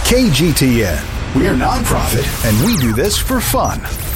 KGTN. We're nonprofit, and we do this for fun.